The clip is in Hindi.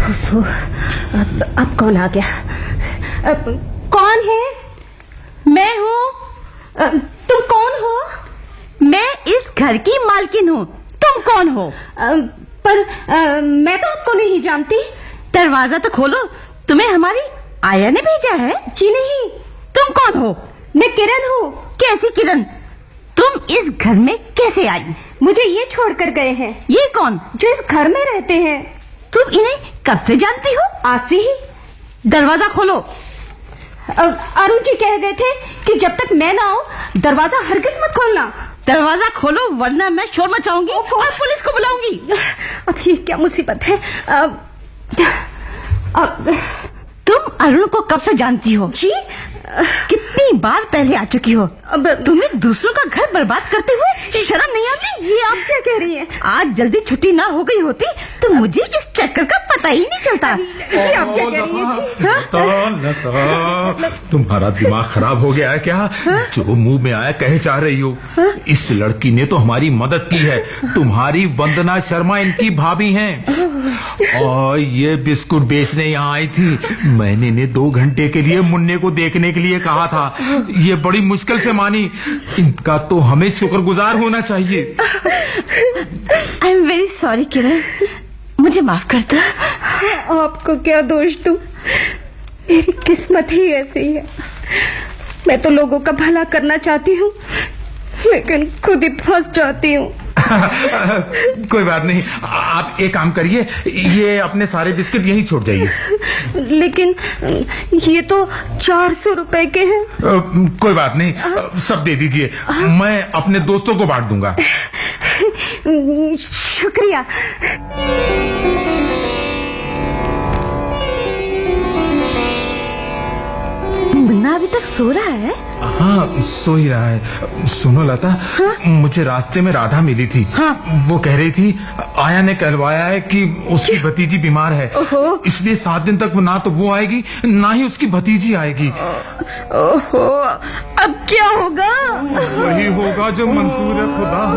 अब कौन आ गया? कौन है? मैं हूँ। तुम कौन हो? मैं इस घर की मालकिन हूँ। तुम कौन हो? पर मैं तो आपको नहीं जानती। दरवाजा तो खोलो, तुम्हें हमारी आया ने भेजा है। जी नहीं। तुम कौन हो? मैं किरण हूँ। कैसी किरण? तुम इस घर में कैसे आई? मुझे ये छोड़ कर गए हैं। ये कौन? जो इस घर में रहते हैं। तुम इन्हें कब से जानती हो? आज से ही। दरवाजा खोलो। अरुण जी कह गए थे कि जब तक मैं ना आऊं दरवाजा हरगिज मत खोलना। दरवाजा खोलो वरना मैं शोर मचाऊंगी और पुलिस को बुलाऊंगी। अब ये क्या मुसीबत है? तुम अरुण को कब से जानती हो? जी कितनी बार पहले आ चुकी हो? अब तुम्हें दूसरों का घर बर्बाद करते हुए शर्म नहीं आती? ये आप क्या कह रही हैं? आज जल्दी छुट्टी ना हो गई होती तो मुझे इस चक्कर का पता ही नहीं चलता। ये आप क्या कह रही हैं जी? लता, तुम्हारा दिमाग खराब हो गया है क्या? जो मुंह में आया कहे जा रही हो। इस लड़की ने तो हमारी मदद की है। तुम्हारी वंदना शर्मा इनकी भाभी हैं और ये बिस्कुट बेचने यहाँ आई थी। मैंने इन्हें 2 घंटे के लिए मुन्ने को देखने के लिए कहा था। ये बड़ी मुश्किल से मानी। इनका तो हमें शुक्रगुजार होना चाहिए। आई एम वेरी सॉरी किरण, मुझे माफ कर दो। आपको क्या दोष दूं? मेरी किस्मत ही ऐसी है। मैं तो लोगों का भला करना चाहती हूँ लेकिन खुद ही फंस जाती हूँ। कोई बात नहीं, आप एक काम करिए, ये अपने सारे बिस्किट यहीं छोड़ जाइए। लेकिन ये तो 400 रुपए के हैं। कोई बात नहीं, सब दे दीजिए। मैं अपने दोस्तों को बांट दूंगा। शुक्रिया। मुन्ना अभी तक सो रहा है? हाँ, सो ही रहा है। सुनो लता, मुझे रास्ते में राधा मिली थी। हाँ। वो कह रही थी आया ने कहलवाया है कि उसकी भतीजी बीमार है। इसलिए 7 दिन तक ना तो वो आएगी ना ही उसकी भतीजी आएगी। ओहो, अब क्या होगा? वही होगा जो मंजूर है खुदा।